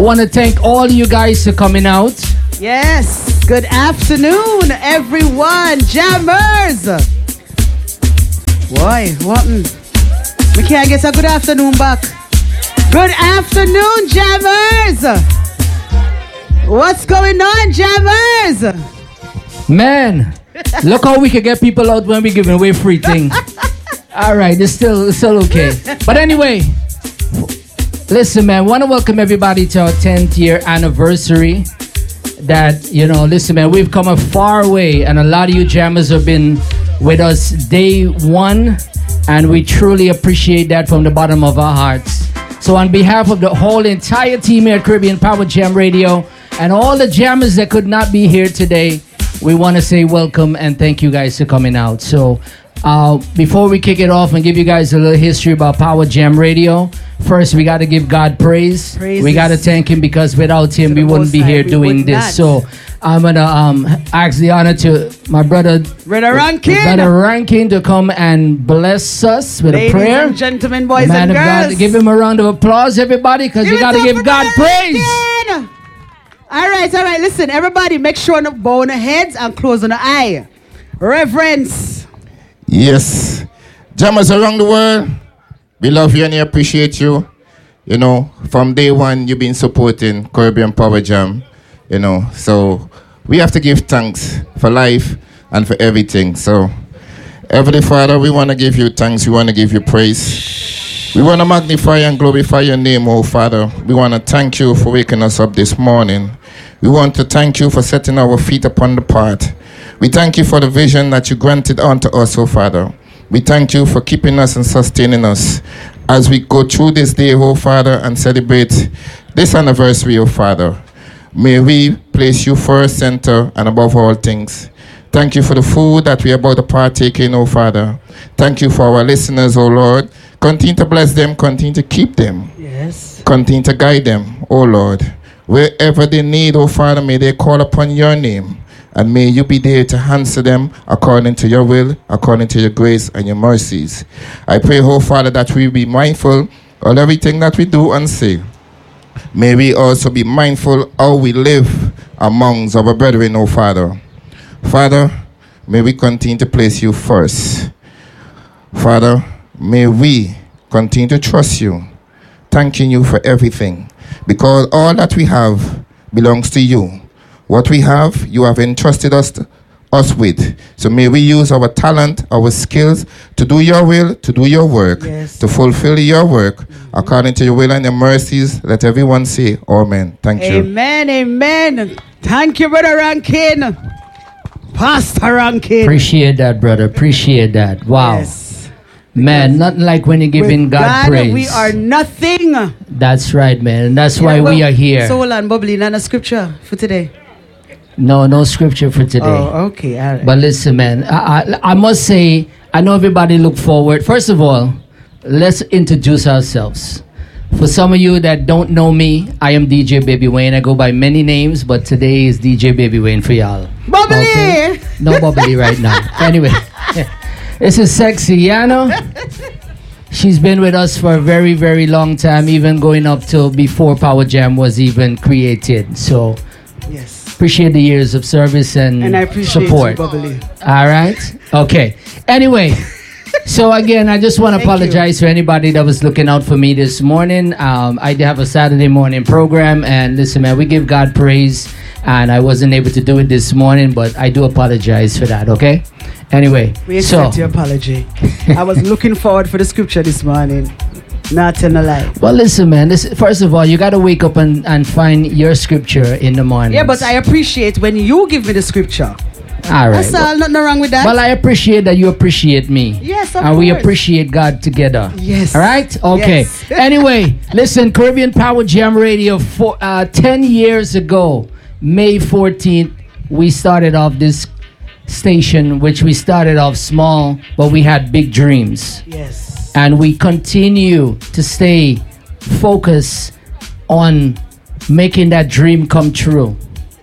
want to thank all you guys for coming out. Yes. Good afternoon, everyone. Jammers. Boy, what? We can't get a good afternoon back. Good afternoon, Jammers. What's going on, Jammers? Man, look how we can get people out when we're giving away free things. All right, it's still okay. But anyway, listen, man, want to welcome everybody to our 10th year anniversary. That, listen, man, we've come a far way, and a lot of you jammers have been with us day one, and we truly appreciate that from the bottom of our hearts. So on behalf of the whole entire team here at Caribbean Power Jam Radio and all the jammers that could not be here today, we want to say welcome and thank you guys for coming out. So before we kick it off and give you guys a little history about Power Jam Radio, first we got to give God praise. We got to thank him, because without him we wouldn't be here doing this. So I'm going to ask the honor to my brother Rankin to come and bless us with a prayer. Ladies and gentlemen, boys Man and of girls. God, give him a round of applause, everybody, because we got to give God praise. All right. Listen, everybody, make sure to bow on the heads and close on the eye. Reverence. Yes. Jammers around the world, we love you and we appreciate you. From day one, you've been supporting Caribbean Power Jam. So we have to give thanks for life and for everything. So, Heavenly Father, we want to give you thanks. We want to give you praise. We want to magnify and glorify your name, oh Father. We want to thank you for waking us up this morning. We want to thank you for setting our feet upon the path. We thank you for the vision that you granted unto us, oh Father. We thank you for keeping us and sustaining us as we go through this day, oh Father, and celebrate this anniversary, oh Father. May we place you first, center, and above all things. Thank you for the food that we are about to partake in, oh Father. Thank you for our listeners, oh Lord. Continue to bless them, continue to keep them. Yes. Continue to guide them, oh Lord. Wherever they need, oh Father, may they call upon your name. And may you be there to answer them according to your will, according to your grace and your mercies. I pray, oh Father, that we be mindful of everything that we do and say. May we also be mindful how we live amongst our brethren, oh Father. Father, may we continue to place you first. Father, may we continue to trust you, thanking you for everything, because all that we have belongs to you. What we have, you have entrusted us with. So may we use our talent, our skills to do your will, to do your work, to fulfill your work according to your will and your mercies. Let everyone say, Amen. Thank you. Amen. Thank you, Brother Rankin. Pastor Rankin. Appreciate that, brother. Appreciate that. Wow. Yes. Man, nothing like when you're giving God praise. We are nothing. That's right, man. And that's why we are here. So hold on, Bubbly, not a scripture for today. No scripture for today. Oh, okay. All right. But listen, man, I must say, I know everybody look forward. First of all, let's introduce ourselves. For some of you that don't know me, I am DJ Baby Wayne. I go by many names, but today is DJ Baby Wayne for y'all. Bubbly! Okay? No Bubbly right now. Anyway, this is Sexy Yana. She's been with us for a very, very long time, even going up till before Power Jam was even created. So, yes. Appreciate the years of service and I appreciate support. You, Bubbly. All right. Okay. Anyway, so again, I just want to apologize for anybody that was looking out for me this morning. I have a Saturday morning program, and listen, man, we give God praise, and I wasn't able to do it this morning, but I do apologize for that. Okay. Anyway, we accept your apology. I was looking forward for the scripture this morning. Not telling a lie. Well, listen, man. First of all, you got to wake up and find your scripture in the morning. Yeah, but I appreciate when you give me the scripture. All right. That's all. Nothing wrong with that. Well, I appreciate that you appreciate me. Yes, of course. And we appreciate God together. Yes. All right? Okay. Yes. Anyway, listen, Caribbean Power Jam Radio, 10 years ago, May 14th, we started off this station, which we started off small, but we had big dreams. Yes. And we continue to stay focused on making that dream come true.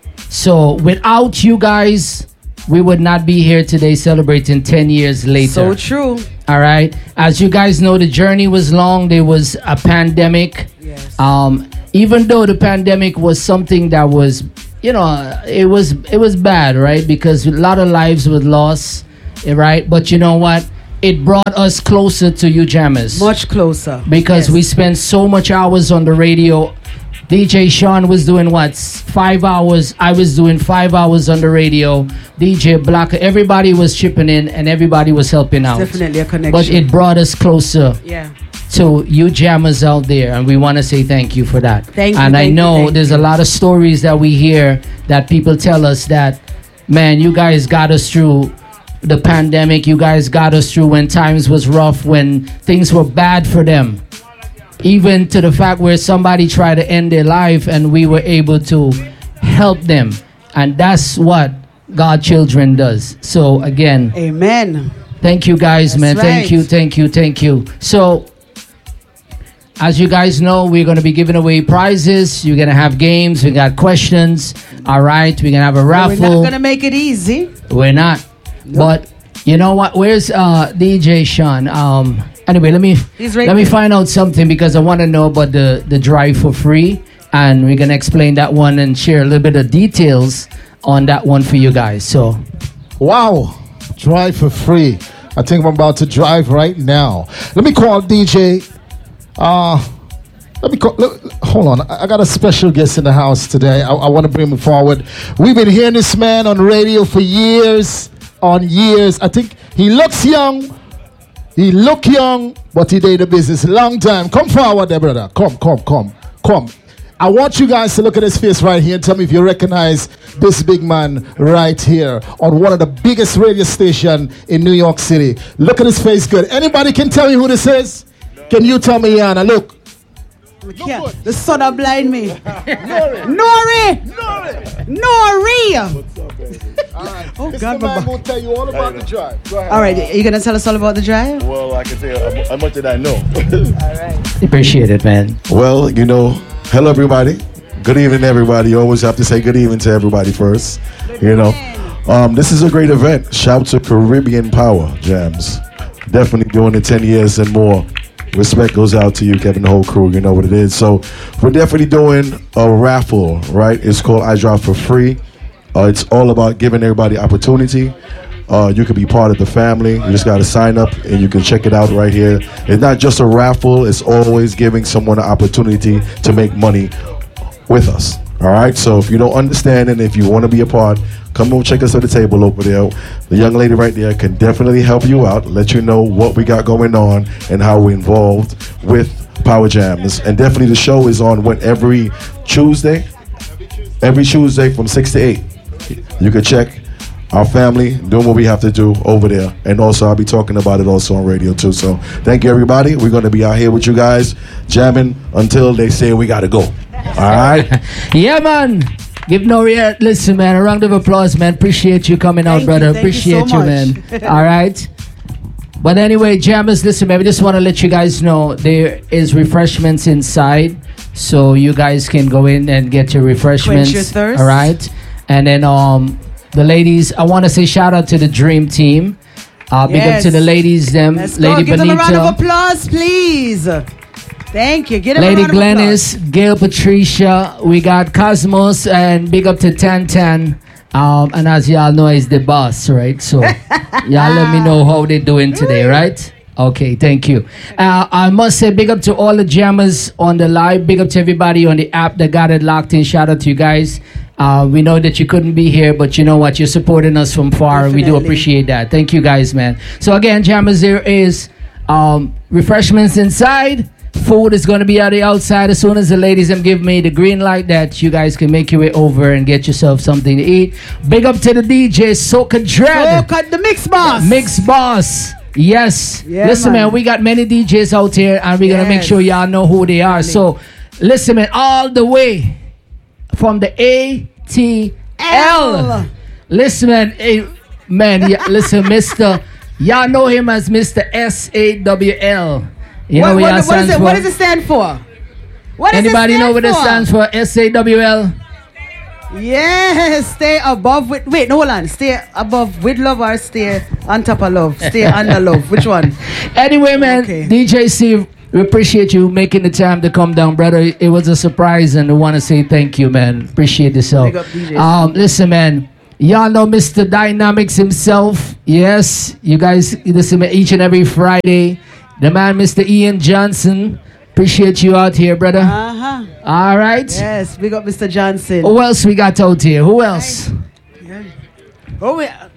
So without you guys, we would not be here today celebrating 10 years later. So true. All right. As you guys know, the journey was long. There was a pandemic. Yes. even though the pandemic was something that was, it was bad, right? Because a lot of lives were lost, right? But you know what? It brought us closer to you jammers. Much closer. Because we spent so much hours on the radio. DJ Sean was doing what? 5 hours. I was doing 5 hours on the radio. DJ Black, everybody was chipping in and everybody was helping out. Definitely a connection. But it brought us closer. Yeah. To you jammers out there, and we want to say thank you for that. Thank you. And I thank know you, there's a lot of stories that we hear that people tell us that, man, you guys got us through the pandemic. You guys got us through when times was rough, when things were bad for them. Even to the fact where somebody tried to end their life and we were able to help them. And that's what God children does. So again, amen. Thank you guys, That's man. right. Thank you. So as you guys know, we're going to be giving away prizes. You're going to have games. We got questions. All right. We're going to have a raffle. We're not going to make it easy. We're not. Nope. But you know what? Where's DJ Sean? Anyway, let me find out something because I want to know about the drive for free. And we're going to explain that one and share a little bit of details on that one for you guys. So, wow. Drive for free. I think I'm about to drive right now. Let me call DJ. Hold on. I got a special guest in the house today. I want to bring him forward. We've been hearing this man on radio for years on years. I think he looks young. He look young, but he did the business a long time. Come forward there, brother. Come. I want you guys to look at his face right here and tell me if you recognize this big man right here on one of the biggest radio stations in New York City. Look at his face good. Anybody can tell me who this is? No. Can you tell me, Yana? Look. The sun will blind me. Nori! What's up, baby? All right. Oh, this God, man will tell you all about the drive. Go ahead. All right, are you going to tell us all about the drive? Well, I can tell you how much did I know. All right. appreciate it, man. Well, hello, everybody. Good evening, everybody. You always have to say good evening to everybody first. This is a great event. Shout to Caribbean Power Jams. Definitely doing it 10 years and more. Respect goes out to you, Kevin, the whole crew. You know what it is. So we're definitely doing a raffle, right? It's called I Drive for Free. It's all about giving everybody opportunity. You can be part of the family. You just got to sign up and you can check it out right here. It's not just a raffle. It's always giving someone an opportunity to make money with us. All right. So if you don't understand and if you want to be a part, come over, check us at the table over there. The young lady right there can definitely help you out, let you know what we got going on and how we're involved with Power Jams. And definitely the show is on every Tuesday from 6 to 8. You can check our family doing what we have to do over there. And also I'll be talking about it also on radio too. So thank you, everybody. We're going to be out here with you guys jamming until they say we got to go. All right? Yeah, man. Give Nori listen, man, a round of applause, man. Appreciate you coming out, brother. Appreciate you, man. All right. But anyway, jammers, listen, man, we just want to let you guys know there is refreshments inside. So you guys can go in and get your refreshments. Quench your thirst. All right. And then the ladies, I want to say shout out to the Dream Team. Big up to the ladies, them. Let's Lady go. Give Benita. them a round of applause, please. Thank you. Get a Lady round of applause. Glennis, Gail Patricia, we got Cosmos, and big up to Tantan. And as y'all know, he's the boss, right? So y'all let me know how they doing today, right? Okay, thank you. I must say big up to all the jammers on the live. Big up to everybody on the app that got it locked in. Shout out to you guys. We know that you couldn't be here, but you know what? You're supporting us from far. Definitely. We do appreciate that. Thank you guys, man. So again, jammers, there is refreshments inside. Food is going to be on the outside. As soon as the ladies give me the green light that you guys can make your way over and get yourself something to eat. Big up to the DJ, Soca Dread. Soca, the Mix Boss. Mix Boss. Yes. Yeah, listen, man, we got many DJs out here and we're going to make sure y'all know who they are. So, listen, man, all the way from the ATL. Listen, man, listen, Mr. Y'all know him as Mr. SAWL. You know what does it stand for? Anybody know what it stands for? SAWL? Yes, stay above with. Wait, no, hold on. Stay above with love or stay on top of love? Stay under love. Which one? Anyway, man, Okay. DJ Steve, We appreciate you making the time to come down, brother. It was a surprise, and we want to say thank you, man. Appreciate yourself. Big up, DJ. Listen, man. Y'all know Mr. Dynamics himself. Yes, you guys listen each and every Friday. The man, Mr. Ian Johnson. Appreciate you out here, brother. Uh-huh. All right. Yes, big up Mr. Johnson. Who else we got out here? Who else? Oh,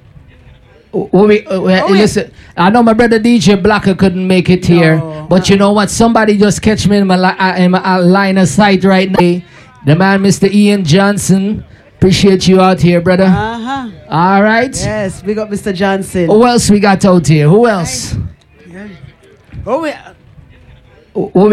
Listen, I know my brother DJ Blacker couldn't make it here, but you know what? Somebody just catch me in my line of sight right now. The man, Mr. Ian Johnson. Appreciate you out here, brother. Uh-huh. All right. Yes, big up Mr. Johnson. Who else we got out here? Who else? Oh, Who we